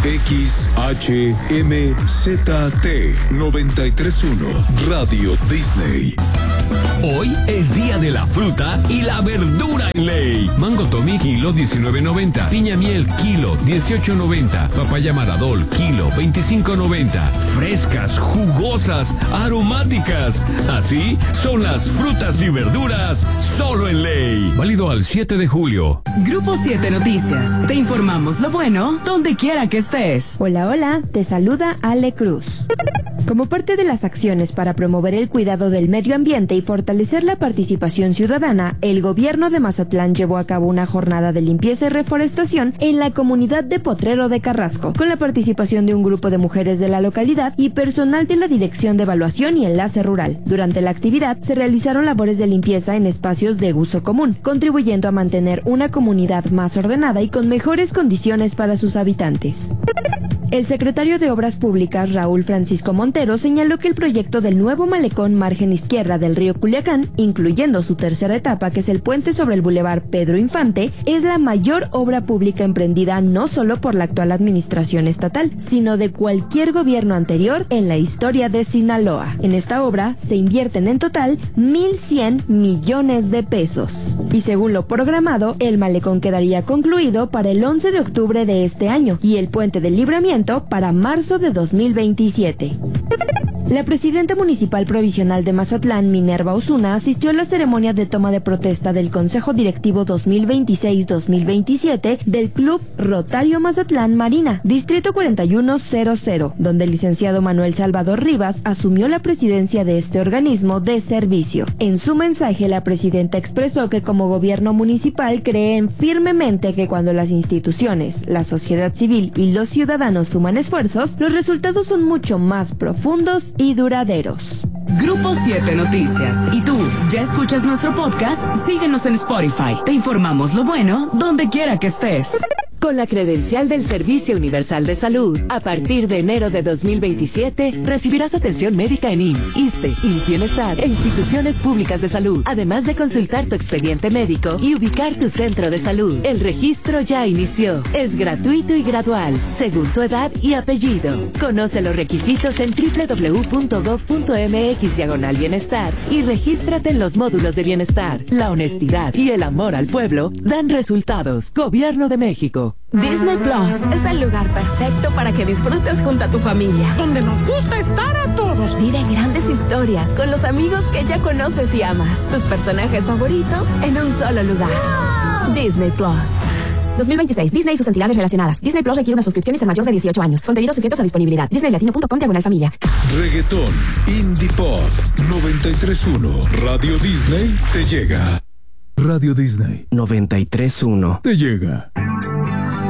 XHMZT 931 Radio Disney. Hoy es día de la fruta y la verdura en Ley. Mango Tommy, kilo 19.90. Piña miel, kilo 18.90. Papaya Maradol, kilo 25.90. Frescas, jugosas, aromáticas. Así son las frutas y verduras solo en Ley. Válido al 7 de julio. Grupo 7 Noticias. Te informamos lo bueno donde quiera que estés. Hola, hola. Te saluda Ale Cruz. Como parte de las acciones para promover el cuidado del medio ambiente y fortalecer la participación ciudadana, el gobierno de Mazatlán llevó a cabo una jornada de limpieza y reforestación en la comunidad de Potrero de Carrasco, con la participación de un grupo de mujeres de la localidad y personal de la Dirección de Evaluación y Enlace Rural. Durante la actividad se realizaron labores de limpieza en espacios de uso común, contribuyendo a mantener una comunidad más ordenada y con mejores condiciones para sus habitantes. El secretario de Obras Públicas, Raúl Francisco Montero, señaló que el proyecto del nuevo malecón margen izquierda del río Culiacán, incluyendo su tercera etapa, que es el puente sobre el bulevar Pedro Infante, es la mayor obra pública emprendida no solo por la actual administración estatal, sino de cualquier gobierno anterior en la historia de Sinaloa. En esta obra se invierten en total 1,100 millones de pesos. Y según lo programado, el malecón quedaría concluido para el 11 de octubre de este año y el puente del Libramiento para marzo de 2027. La presidenta municipal provisional de Mazatlán, Minerva Osuna, asistió a la ceremonia de toma de protesta del Consejo Directivo 2026-2027 del Club Rotario Mazatlán Marina, Distrito 4100, donde el licenciado Manuel Salvador Rivas asumió la presidencia de este organismo de servicio. En su mensaje, la presidenta expresó que como gobierno municipal creen firmemente que cuando las instituciones, la sociedad civil y los ciudadanos suman esfuerzos, los resultados son mucho más profundos y duraderos. Grupo 7 Noticias. ¿Y tú, ya escuchas nuestro podcast? Síguenos en Spotify. Te informamos lo bueno donde quiera que estés. Con la credencial del Servicio Universal de Salud, a partir de enero de 2027, recibirás atención médica en IMSS, ISSSTE, IMSS Bienestar e instituciones públicas de salud, además de consultar tu expediente médico y ubicar tu centro de salud. El registro ya inició. Es gratuito y gradual, según tu edad y apellido. Conoce los requisitos en www.gov.mx/bienestar y regístrate en los módulos de bienestar. La honestidad y el amor al pueblo dan resultados. Gobierno de México. Disney Plus es el lugar perfecto para que disfrutes junto a tu familia, donde nos gusta estar a todos. Vive grandes historias con los amigos que ya conoces y amas, tus personajes favoritos en un solo lugar. ¡Wow! Disney Plus. 2026. Disney y sus entidades relacionadas. Disney Plus requiere una suscripción y ser mayor de 18 años. Contenidos sujetos a disponibilidad. DisneyLatino.com/familia. Reggaetón, Indie Pop, 93.1. Radio Disney te llega. Radio Disney 93.1 te llega.